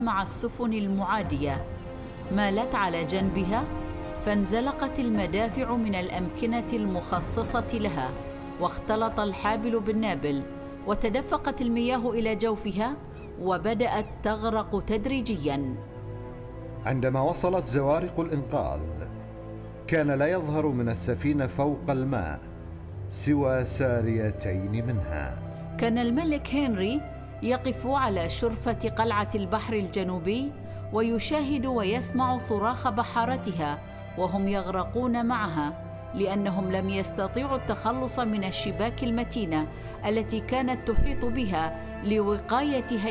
مع السفن المعادية، مالت على جنبها فانزلقت المدافع من الأمكنة المخصصة لها، واختلط الحابل بالنابل، وتدفقت المياه إلى جوفها وبدأت تغرق تدريجياً. عندما وصلت زوارق الإنقاذ كان لا يظهر من السفينة فوق الماء سوى ساريتين منها. كان الملك هنري يقف على شرفة قلعة البحر الجنوبي ويشاهد ويسمع صراخ بحارتها وهم يغرقون معها، لأنهم لم يستطيعوا التخلص من الشباك المتينة التي كانت تحيط بها لوقاية